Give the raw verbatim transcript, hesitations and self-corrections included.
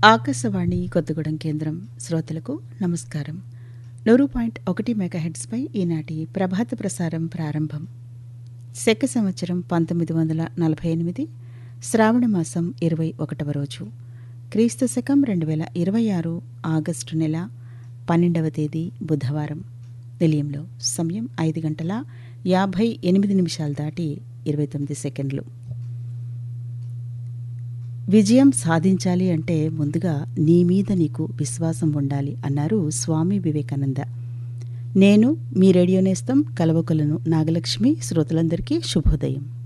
ఆకాశవాణి కొత్తగూడెం కేంద్రం శ్రోతలకు నమస్కారం. నూరు పాయింట్ ఒకటి మెగాహెడ్స్పై ఈనాటి ప్రభాత ప్రసారం ప్రారంభం. శక సంవత్సరం పంతొమ్మిది వందల నలభై ఎనిమిది శ్రావణ మాసం ఇరవై ఒకటవ రోజు, క్రీస్తు శకం రెండు వేల ఇరవై ఆరు ఆగస్టు నెల పన్నెండవ తేదీ బుధవారం. నిలయంలో సమయం ఐదు గంటల యాభై ఎనిమిది నిమిషాలు దాటి ఇరవై తొమ్మిది సెకండ్లు. విజయం సాధించాలి అంటే ముందుగా నీ మీద నీకు విశ్వాసం ఉండాలి అన్నారు స్వామి వివేకానంద. నేను మీ రేడియో నేస్తం కలవకొలను నాగలక్ష్మి. శ్రోతలందరికీ శుభోదయం.